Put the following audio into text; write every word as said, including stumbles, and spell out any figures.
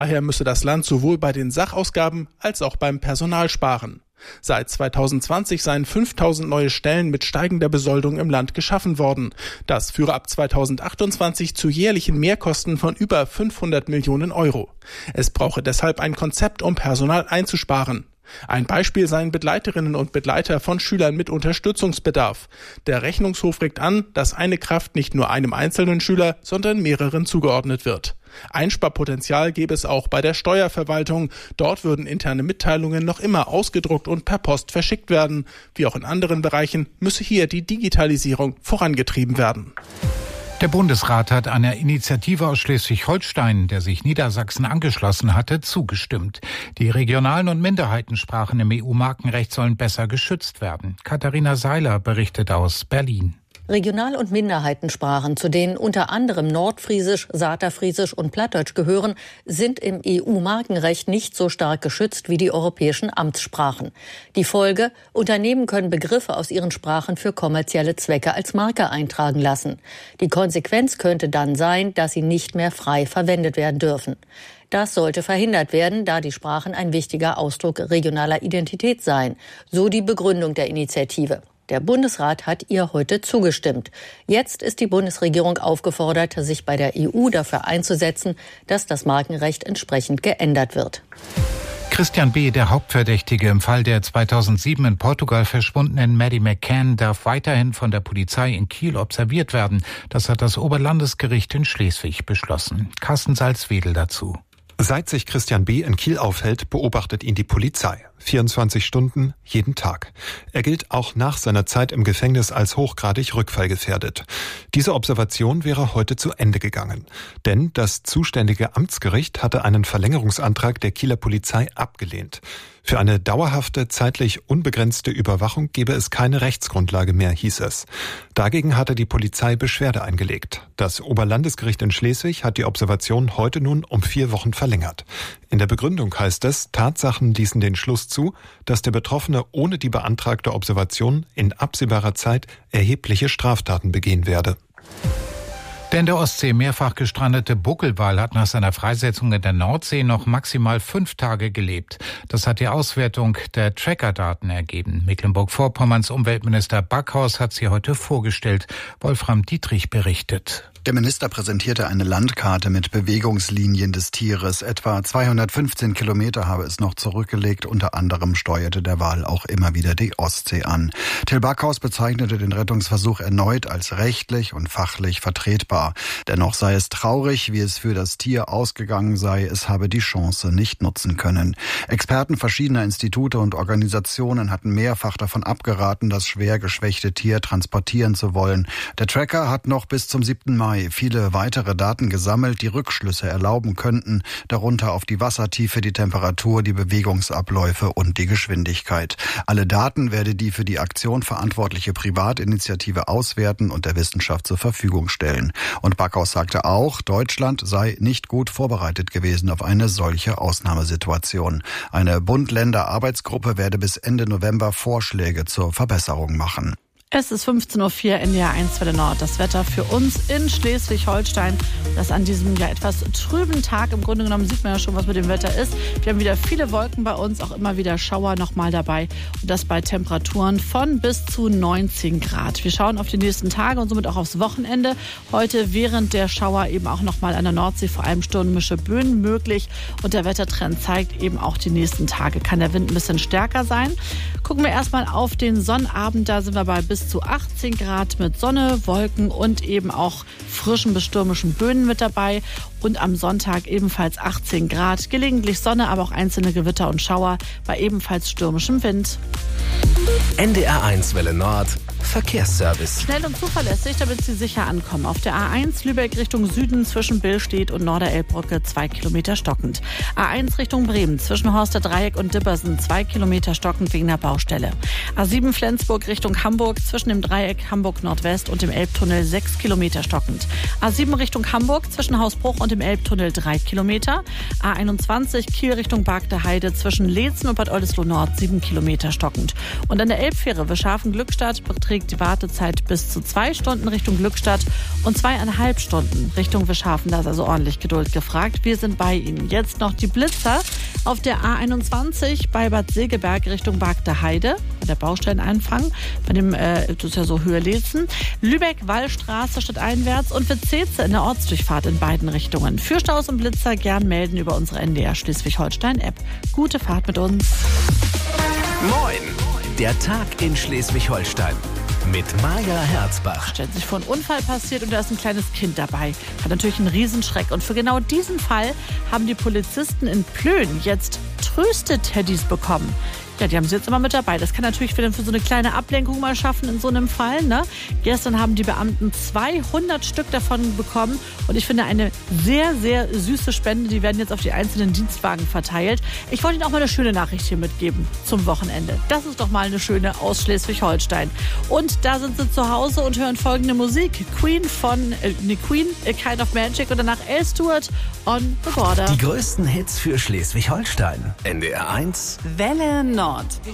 Daher müsse das Land sowohl bei den Sachausgaben als auch beim Personal sparen. Seit zweitausendzwanzig seien fünftausend neue Stellen mit steigender Besoldung im Land geschaffen worden. Das führe ab zweitausendachtundzwanzig zu jährlichen Mehrkosten von über fünfhundert Millionen Euro. Es brauche deshalb ein Konzept, um Personal einzusparen. Ein Beispiel seien Begleiterinnen und Begleiter von Schülern mit Unterstützungsbedarf. Der Rechnungshof regt an, dass eine Kraft nicht nur einem einzelnen Schüler, sondern mehreren zugeordnet wird. Einsparpotenzial gäbe es auch bei der Steuerverwaltung. Dort würden interne Mitteilungen noch immer ausgedruckt und per Post verschickt werden. Wie auch in anderen Bereichen müsse hier die Digitalisierung vorangetrieben werden. Der Bundesrat hat einer Initiative aus Schleswig-Holstein, der sich Niedersachsen angeschlossen hatte, zugestimmt. Die regionalen und Minderheitensprachen im E U-Markenrecht sollen besser geschützt werden. Katharina Seiler berichtet aus Berlin. Regional- und Minderheitensprachen, zu denen unter anderem Nordfriesisch, Saterfriesisch und Plattdeutsch gehören, sind im E U-Markenrecht nicht so stark geschützt wie die europäischen Amtssprachen. Die Folge: Unternehmen können Begriffe aus ihren Sprachen für kommerzielle Zwecke als Marke eintragen lassen. Die Konsequenz könnte dann sein, dass sie nicht mehr frei verwendet werden dürfen. Das sollte verhindert werden, da die Sprachen ein wichtiger Ausdruck regionaler Identität seien, so die Begründung der Initiative. Der Bundesrat hat ihr heute zugestimmt. Jetzt ist die Bundesregierung aufgefordert, sich bei der E U dafür einzusetzen, dass das Markenrecht entsprechend geändert wird. Christian B., der Hauptverdächtige im Fall der zweitausendsieben in Portugal verschwundenen Maddie McCann, darf weiterhin von der Polizei in Kiel observiert werden. Das hat das Oberlandesgericht in Schleswig beschlossen. Carsten Salzwedel dazu. Seit sich Christian B. in Kiel aufhält, beobachtet ihn die Polizei. vierundzwanzig Stunden, jeden Tag. Er gilt auch nach seiner Zeit im Gefängnis als hochgradig rückfallgefährdet. Diese Observation wäre heute zu Ende gegangen. Denn das zuständige Amtsgericht hatte einen Verlängerungsantrag der Kieler Polizei abgelehnt. Für eine dauerhafte, zeitlich unbegrenzte Überwachung gebe es keine Rechtsgrundlage mehr, hieß es. Dagegen hatte die Polizei Beschwerde eingelegt. Das Oberlandesgericht in Schleswig hat die Observation heute nun um vier Wochen verlängert. In der Begründung heißt es, Tatsachen ließen den Schluss zu, dass der Betroffene ohne die beantragte Observation in absehbarer Zeit erhebliche Straftaten begehen werde. Der in der Ostsee mehrfach gestrandete Buckelwal hat nach seiner Freisetzung in der Nordsee noch maximal fünf Tage gelebt. Das hat die Auswertung der Trackerdaten ergeben. Mecklenburg-Vorpommerns Umweltminister Backhaus hat sie heute vorgestellt. Wolfram Dietrich berichtet. Der Minister präsentierte eine Landkarte mit Bewegungslinien des Tieres. Etwa zweihundertfünfzehn Kilometer habe es noch zurückgelegt. Unter anderem steuerte der Wal auch immer wieder die Ostsee an. Till Backhaus bezeichnete den Rettungsversuch erneut als rechtlich und fachlich vertretbar. Dennoch sei es traurig, wie es für das Tier ausgegangen sei. Es habe die Chance nicht nutzen können. Experten verschiedener Institute und Organisationen hatten mehrfach davon abgeraten, das schwer geschwächte Tier transportieren zu wollen. Der Tracker hat noch bis zum siebten Mai viele weitere Daten gesammelt, die Rückschlüsse erlauben könnten, darunter auf die Wassertiefe, die Temperatur, die Bewegungsabläufe und die Geschwindigkeit. Alle Daten werde die für die Aktion verantwortliche Privatinitiative auswerten und der Wissenschaft zur Verfügung stellen. Und Backhaus sagte auch, Deutschland sei nicht gut vorbereitet gewesen auf eine solche Ausnahmesituation. Eine Bund-Länder-Arbeitsgruppe werde bis Ende November Vorschläge zur Verbesserung machen. Es ist fünfzehn Uhr vier, N D R eins Welle Nord. Das Wetter für uns in Schleswig-Holstein. Das an diesem ja etwas trüben Tag. Im Grunde genommen sieht man ja schon, was mit dem Wetter ist. Wir haben wieder viele Wolken bei uns, auch immer wieder Schauer nochmal dabei. Und das bei Temperaturen von bis zu neunzehn Grad. Wir schauen auf die nächsten Tage und somit auch aufs Wochenende. Heute während der Schauer eben auch nochmal an der Nordsee vor allem stürmische Böen möglich. Und der Wettertrend zeigt eben auch die nächsten Tage. Kann der Wind ein bisschen stärker sein. Gucken wir erstmal auf den Sonnabend. Da sind wir bei bis zu achtzehn Grad mit Sonne, Wolken und eben auch frischen bis stürmischen Böen mit dabei. Und am Sonntag ebenfalls achtzehn Grad, gelegentlich Sonne, aber auch einzelne Gewitter und Schauer bei ebenfalls stürmischem Wind. N D R eins Welle Nord. Verkehrsservice. Schnell und zuverlässig, damit Sie sicher ankommen. Auf der A eins Lübeck Richtung Süden zwischen Billstedt und Norderelbbrücke zwei Kilometer stockend. A eins Richtung Bremen zwischen Horster Dreieck und Dippersen zwei Kilometer stockend wegen der Baustelle. A sieben Flensburg Richtung Hamburg zwischen dem Dreieck Hamburg Nordwest und dem Elbtunnel sechs Kilometer stockend. A sieben Richtung Hamburg zwischen Hausbruch und dem Elbtunnel drei Kilometer. A einundzwanzig Kiel Richtung Bargter Heide zwischen Leetzen und Bad Oldesloe Nord sieben Kilometer stockend. Und an der Elbfähre Wischhafen-Glückstadt betrifft beträgt die Wartezeit bis zu zwei Stunden Richtung Glückstadt und zweieinhalb Stunden Richtung Wischhafen. Da ist also ordentlich Geduld gefragt. Wir sind bei Ihnen. Jetzt noch die Blitzer auf der A einundzwanzig bei Bad Segeberg Richtung Bagde Heide. Der Baustelleneinfang, bei dem, äh, das ist ja so Höhe Lesen. Lübeck-Wallstraße stadteinwärts und Witzeze in der Ortsdurchfahrt in beiden Richtungen. Für Staus und Blitzer gern melden über unsere N D R Schleswig-Holstein-App. Gute Fahrt mit uns. Moin, der Tag in Schleswig-Holstein mit Maja Herzbach. Stellt sich vor, ein Unfall passiert und da ist ein kleines Kind dabei. Hat natürlich einen Riesenschreck. Und für genau diesen Fall haben die Polizisten in Plön jetzt Tröste-Teddys bekommen. Ja, die haben sie jetzt immer mit dabei. Das kann natürlich für, für so eine kleine Ablenkung mal schaffen in so einem Fall. Ne? Gestern haben die Beamten zweihundert Stück davon bekommen. Und ich finde eine sehr, sehr süße Spende. Die werden jetzt auf die einzelnen Dienstwagen verteilt. Ich wollte Ihnen auch mal eine schöne Nachricht hier mitgeben zum Wochenende. Das ist doch mal eine schöne aus Schleswig-Holstein. Und da sind sie zu Hause und hören folgende Musik. Queen von, äh, ne, Queen, A Kind of Magic und danach Al Stewart on the Border. Die größten Hits für Schleswig-Holstein. N D R eins Welle Nord.